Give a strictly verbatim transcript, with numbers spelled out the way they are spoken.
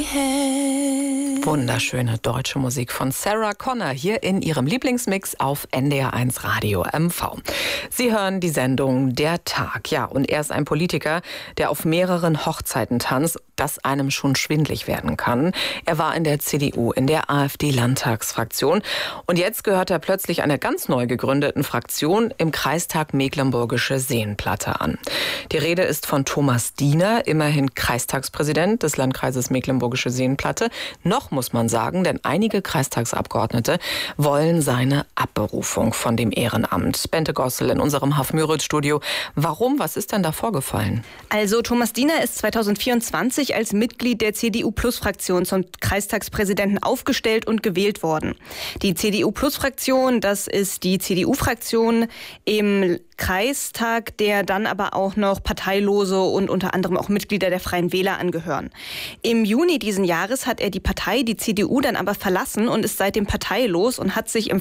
Wunderschöne deutsche Musik von Sarah Connor hier in ihrem Lieblingsmix auf N D R eins Radio M V. Sie hören die Sendung Der Tag. Ja, und er ist ein Politiker, der auf mehreren Hochzeiten tanzt, das einem schon schwindlig werden kann. Er war in der C D U, in der AfD-Landtagsfraktion und jetzt gehört er plötzlich einer ganz neu gegründeten Fraktion im Kreistag Mecklenburgische Seenplatte an. Die Rede ist von Thomas Diener, immerhin Kreistagspräsident des Landkreises Mecklenburgische Seenplatte. Noch muss man sagen, denn einige Kreistagsabgeordnete wollen seine Abberufung von dem Ehrenamt. Bente Gossel in unserem Hafmüritz-Studio. Warum? Was ist denn da vorgefallen? Also Thomas Diener ist zweitausendvierundzwanzig als Mitglied der C D U-Plus-Fraktion zum Kreistagspräsidenten aufgestellt und gewählt worden. Die C D U-Plus-Fraktion, das ist die C D U-Fraktion im Kreistag, der dann aber auch noch Parteilose und unter anderem auch Mitglieder der Freien Wähler angehören. Im Juni diesen Jahres hat er die Partei, die C D U, dann aber verlassen und ist seitdem parteilos und hat sich im